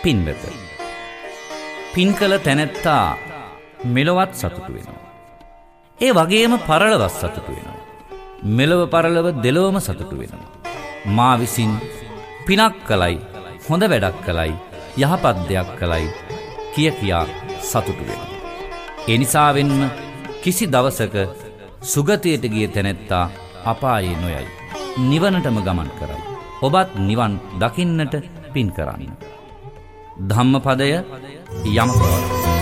පින්වත. පින් කළ තැනැත්තා මෙලොවත් සතුටු වෙනවා. ඒ වගේම පරලොවත් සතුටු වෙනවා. මෙලොව පරලොව දෙලොවම සතුටු වෙනවා. මා විසින් පිනක් කළයි, හොඳ වැඩක් කළයි, යහපත් දෙයක් කළයි කියා සතුටු වෙනවා. ඒ නිසාවෙන්ම කිසි දවසක සුගතියට ගිය තැනැත්තා අපායේ නොයයි. නිවනටම ගමන් කරයි. ඔබත් නිවන් දකින්නට පින් කරන්න. ධම්මපදය යමකවර.